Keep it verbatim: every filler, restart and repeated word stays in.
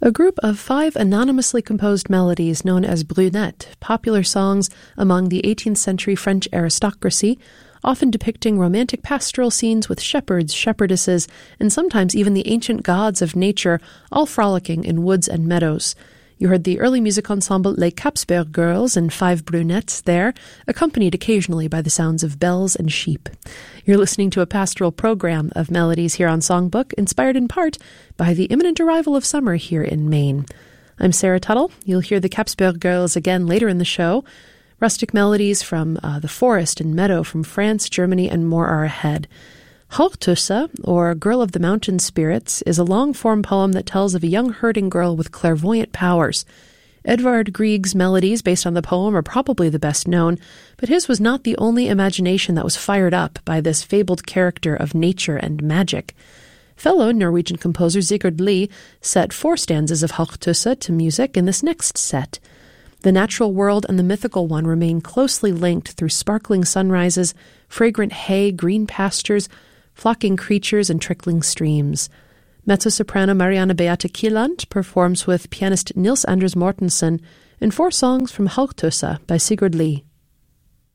A group of five anonymously composed melodies known as brunettes, popular songs among the eighteenth century French aristocracy, often depicting romantic pastoral scenes with shepherds, shepherdesses, and sometimes even the ancient gods of nature, all frolicking in woods and meadows. You heard the early music ensemble Les Capsberg Girls and Five Brunettes there, accompanied occasionally by the sounds of bells and sheep. You're listening to a pastoral program of melodies here on Songbook, inspired in part by the imminent arrival of summer here in Maine. I'm Sarah Tuttle. You'll hear the Capsberg Girls again later in the show. Rustic melodies from uh, the forest and meadow from France, Germany, and more are ahead. Hochtusse, or Girl of the Mountain Spirits, is a long-form poem that tells of a young herding girl with clairvoyant powers. Edvard Grieg's melodies based on the poem are probably the best known, but his was not the only imagination that was fired up by this fabled character of nature and magic. Fellow Norwegian composer Sigurd Lie set four stanzas of Hochtusse to music in this next set. The natural world and the mythical one remain closely linked through sparkling sunrises, fragrant hay, green pastures, flocking creatures, and trickling streams. Mezzo-soprano Marianne Beate Kieland performs with pianist Nils Anders Mortensen in four songs from Hochtusse by Sigurd Lie.